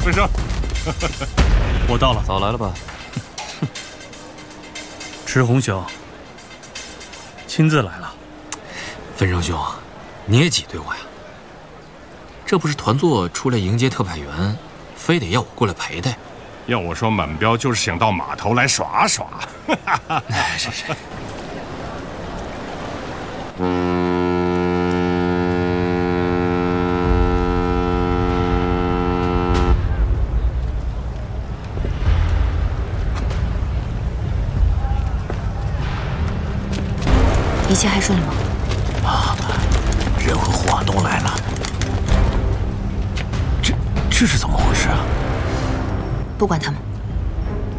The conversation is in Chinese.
分生， 我到了， 早来了吧？ 池红兄亲自来了。 分生兄，你也挤兑我呀？这不是团座出来迎接特派员，非得要我过来陪他呀？ 要我说，满标就是想到码头来耍耍。 是。 一切还顺利吗？ 啊，人和货都来了。这是怎么回事啊？ 不管他们。